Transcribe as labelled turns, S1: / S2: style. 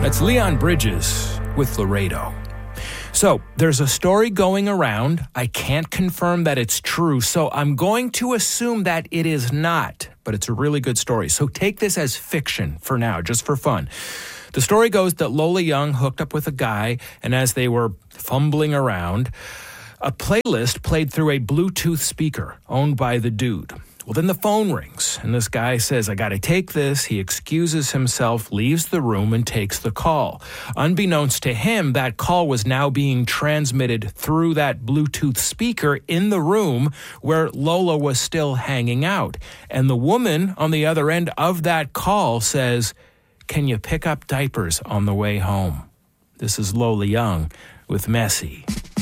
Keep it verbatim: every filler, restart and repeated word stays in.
S1: That's Leon Bridges with Laredo. So there's a story going around. I can't confirm that it's true, so I'm going to assume that it is not, but it's a really good story. So take this as fiction for now, just for fun. The story goes that Lola Young hooked up with a guy, and as they were fumbling around, a playlist played through a Bluetooth speaker owned by the dude. Well, then the phone rings, and this guy says, I got to take this. He excuses himself, leaves the room, and takes the call. Unbeknownst to him, that call was now being transmitted through that Bluetooth speaker in the room where Lola was still hanging out. And the woman on the other end of that call says, can you pick up diapers on the way home? This is Lola Young with Messy.